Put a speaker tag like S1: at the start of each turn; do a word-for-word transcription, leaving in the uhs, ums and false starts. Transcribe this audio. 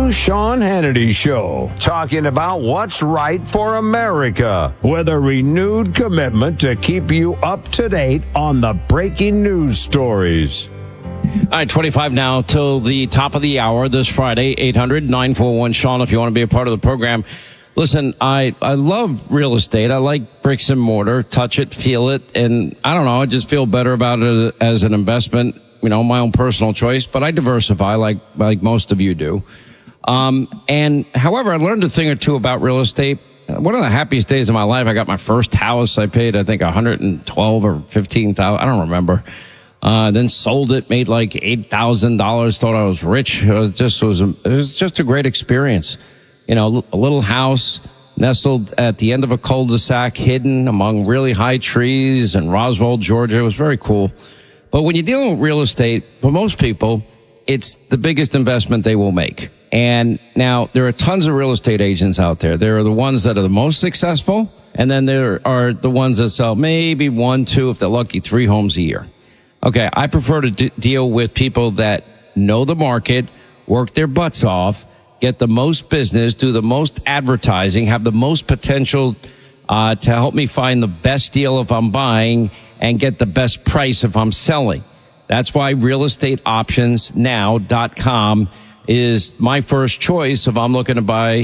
S1: new Sean Hannity Show, talking about what's right for America, with a renewed commitment to keep you up to date on the breaking news stories.
S2: All right, twenty-five now till the top of the hour this Friday, eight hundred nine four one Sean if you want to be a part of the program. Listen, I, I love real estate. I like bricks and mortar, touch it, feel it, and I don't know, I just feel better about it as an investment. You know, my own personal choice, but I diversify like, like most of you do. Um, and however, I learned a thing or two about real estate. One of the happiest days of my life, I got my first house. I paid, I think, one hundred twelve or fifteen thousand. I don't remember. Uh, then sold it, made like eight thousand dollars, thought I was rich. It just was, a, it was just a great experience. You know, a little house nestled at the end of a cul-de-sac, hidden among really high trees in Roswell, Georgia. It was very cool. But when you're dealing with real estate, for most people, it's the biggest investment they will make. And now there are tons of real estate agents out there. There are the ones that are the most successful, and then there are the ones that sell maybe one, two, if they're lucky, three homes a year. Okay, I prefer to d- deal with people that know the market, work their butts off, get the most business, do the most advertising, have the most potential uh, to help me find the best deal if I'm buying and get the best price if I'm selling. That's why real estate options now dot com is my first choice if I'm looking to buy